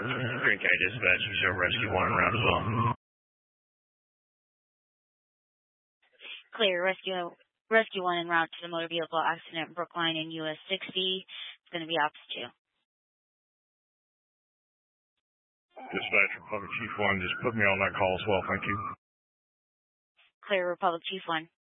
Green County Dispatch, show Rescue 1 around as well. Clear, Rescue 1 en route to the motor vehicle accident, Brookline and US 60. It's going to be Ops 2. Dispatch, Republic Chief 1, just put me on that call as well, thank you. Clear, Republic Chief 1.